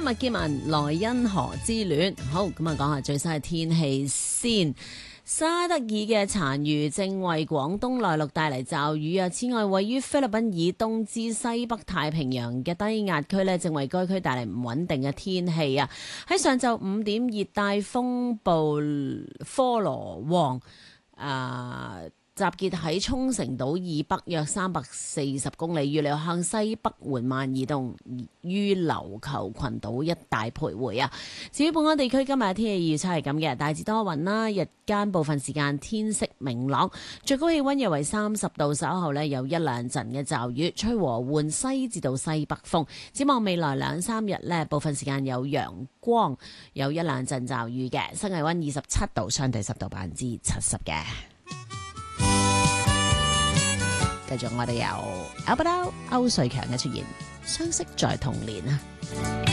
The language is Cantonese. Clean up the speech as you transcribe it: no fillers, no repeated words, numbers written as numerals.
麥潔文萊茵河之戀。好，咁啊講下最新嘅天氣先。沙德爾嘅殘餘正為廣東內陸帶嚟驟雨啊！此外，位於菲律賓以東至西北太平洋嘅低壓區呢，正為該區帶嚟唔穩定嘅天氣啊！喺上晝5點，熱帶風暴科羅旺集結喺沖繩島以北約340公里，預料向西北緩慢移動，於琉球群島一帶徘徊啊！至於本港地區今日嘅天氣預測係咁嘅，大致多雲啦，日間部分時間天色明朗，最高氣溫約為30度，稍後呢有一兩陣嘅驟雨，吹和緩西至到西北風。展望未來2-3日呢，部分時間有陽光，有一兩陣驟雨嘅，室外溫27度，相對濕度70%嘅。繼續我哋有 Albert 歐瑞強嘅出現，相識在童年啊！